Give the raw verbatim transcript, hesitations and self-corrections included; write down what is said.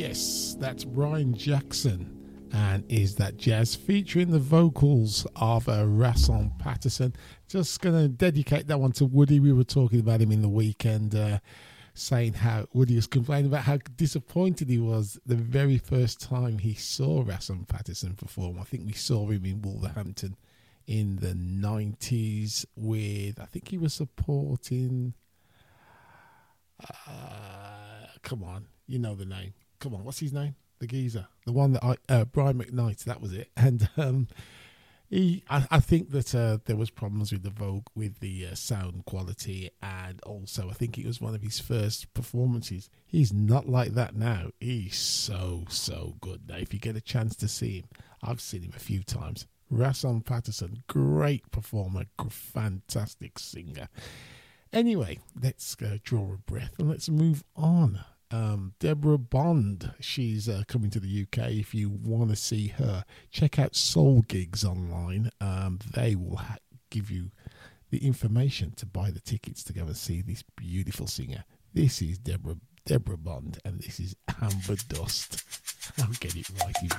Yes, that's Brian Jackson. And Is That Jazz, featuring the vocals of uh, Rasson Patterson. Just going to dedicate that one to Woody. We were talking about him in the weekend, uh, saying how Woody was complaining about how disappointed he was the very first time he saw Rasson Patterson perform. I think we saw him in Wolverhampton in the nineties with, I think he was supporting, uh, come on, you know the name. Come on, what's his name? The geezer, the one that I, uh, Brian McKnight, that was it. And um, he, I, I think that uh, there was problems with the Vogue, with the uh, sound quality, and also I think it was one of his first performances. He's not like that now. He's so, so good now. If you get a chance to see him, I've seen him a few times. Rasson Patterson, great performer, fantastic singer. Anyway, let's uh, draw a breath and let's move on. Um, Deborah Bond, she's uh, coming to the U K. If you want to see her, check out Soul Gigs online. Um, they will ha- give you the information to buy the tickets to go and see this beautiful singer. This is Deborah Deborah Bond, and this is Amber Dust. I'll get it right, you